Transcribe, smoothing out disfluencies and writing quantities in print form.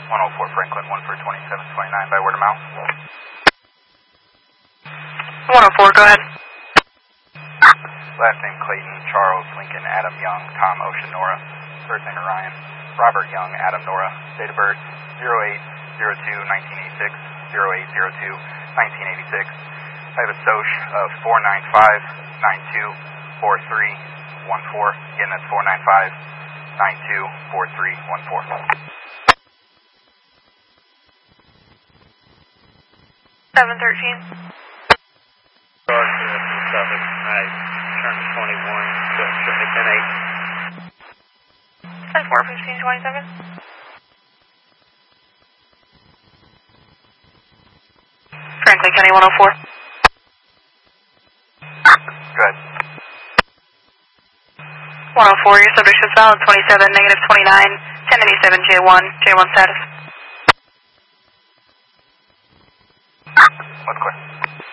104 Franklin, 1 for 2729 by word of mouth. 104, go ahead. Last name Clayton, Charles, Lincoln, Adam Young, Tom, Ocean, Nora. First name Orion, Robert Young, Adam, Nora. Date of birth 08/02/1986, 08/02/1986. I have a SOCH of 495-924314. Again, that's 495-924314. 713. I turned 21, so it should have been 8. 10-4-15-27. Franklin County 104. Good. 104, your subject is valid 27, -29, 1087 J1, J1 status. What's clear?